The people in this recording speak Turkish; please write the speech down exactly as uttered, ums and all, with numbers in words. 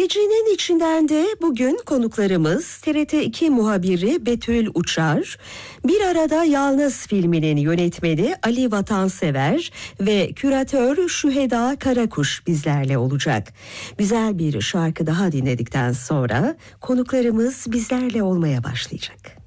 Gecenin içinden de bugün konuklarımız T R T iki muhabiri Betül Uçar, Bir Arada Yalnız filminin yönetmeni Ali Vatansever ve küratör Şüheda Karakuş bizlerle olacak. Güzel bir şarkı daha dinledikten sonra konuklarımız bizlerle olmaya başlayacak.